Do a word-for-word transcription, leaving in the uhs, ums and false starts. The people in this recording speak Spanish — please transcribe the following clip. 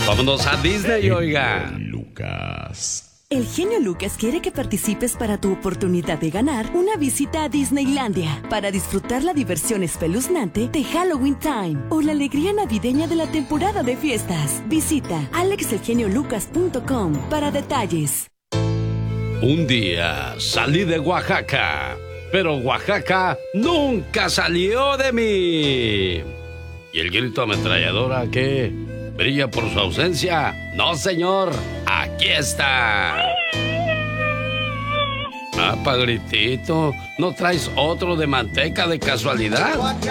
Vámonos a Disney, oiga. Lucas. El genio Lucas quiere que participes para tu oportunidad de ganar una visita a Disneylandia para disfrutar la diversión espeluznante de Halloween Time o la alegría navideña de la temporada de fiestas. Visita alex el genio lucas punto com para detalles. Un día salí de Oaxaca, pero Oaxaca nunca salió de mí. ¿Y el grito ametralladora qué? ¿Brilla por su ausencia? No, señor, aquí está. Ah, Padritito, ¿no traes otro de manteca de casualidad?